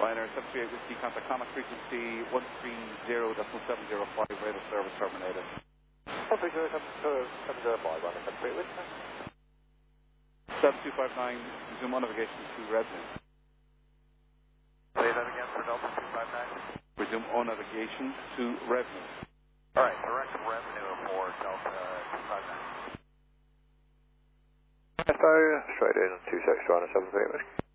Liner 738 Whiskey, contact Comac frequency 130.705, radar service terminated. 130.705, Liner 738 Whiskey. 7259, resume on navigation to revenue. Say that again for Delta 259. Resume on navigation to revenue. Alright, direct revenue for Delta 259. Fire, straight in 26 Joanna 738 Whiskey.